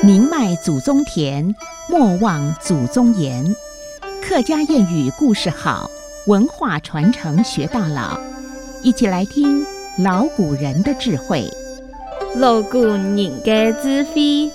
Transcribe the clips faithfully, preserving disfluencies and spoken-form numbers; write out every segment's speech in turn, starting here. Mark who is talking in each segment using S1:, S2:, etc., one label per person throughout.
S1: 宁迈祖宗田，莫忘祖宗言。客家谚语故事好，文化传承学到老。一起来听老古人的智慧。
S2: 老古人的智慧。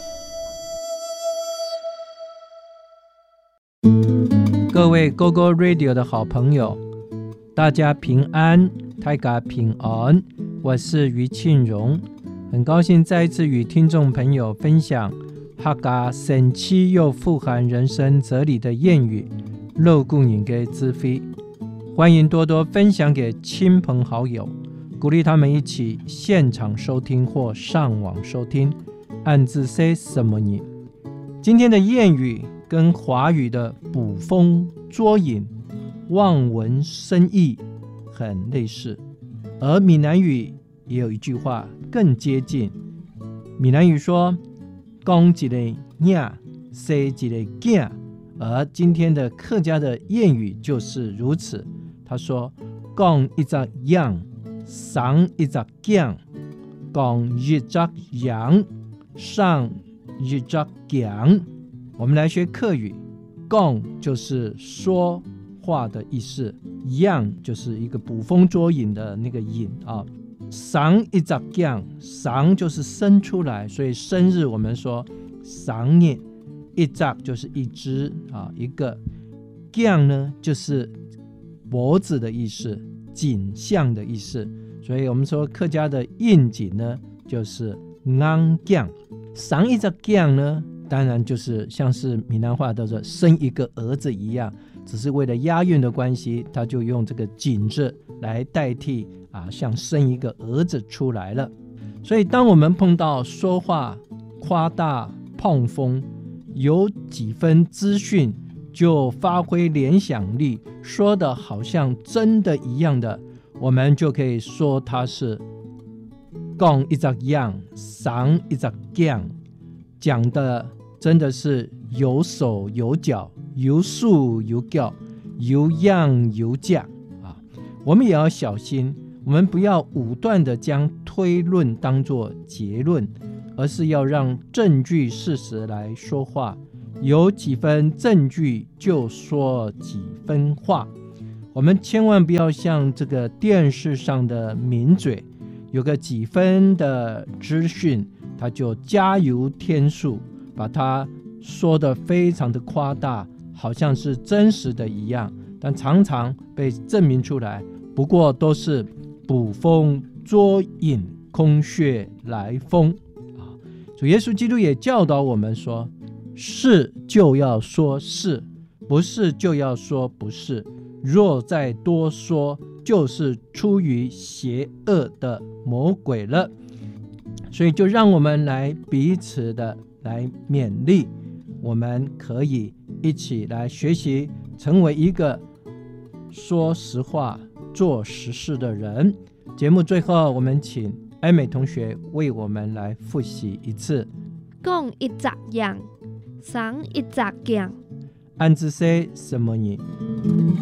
S3: 各位 Go Go Radio 的好朋友，大家平安，大家平安。我是于庆荣，很高兴再一次与听众朋友分享客家神奇又富含人生哲理的谚语老古人的智慧。欢迎多多分享给亲朋好友，鼓励他们一起现场收听或上网收听。按字说什么呢？今天的谚语跟华语的捕风捉影、望文生义很类似，而闽南语也有一句话更接近。闽南语说讲一个囝，生一个囝，而今天的客家的谚语就是如此。他说讲一只羊，生一只囝，讲一只羊，生一只囝。我们来学客语，讲就是说话的意思，样就是一个捕风捉影的那个影啊。生一只囝，生就是生出来，所以生日我们说生日，一只就是一只啊，一个囝呢就是脖子的意思，颈项的意思，所以我们说客家的应景呢就是昂囝。生一只囝呢当然就是像是闽南话都是生一个儿子一样，只是为了押韵的关系，他就用这个景字来代替啊，像生一个儿子出来了。所以当我们碰到说话夸大碰风，有几分资讯就发挥联想力，说的好像真的一样的，我们就可以说它是讲一只样，生一只囝，讲的真的是有手有脚，有数有教，有样有价啊！我们也要小心，我们不要武断的将推论当作结论，而是要让证据事实来说话，有几分证据就说几分话。我们千万不要像这个电视上的名嘴，有个几分的资讯，他就加油添醋，把它说得非常的夸大，好像是真实的一样，但常常被证明出来不过都是捕风捉影，空穴来风啊！主耶稣基督也教导我们说，是就要说是，不是就要说不是，若再多说，就是出于邪恶的魔鬼了。所以就让我们来彼此的来勉励，我们可以一起来学习，成为一个说实话做实事的人。节目最后我们请艾美同学为我们来复习一次。
S2: 讲一只羊，生一只囝。
S3: 按字说什么呢？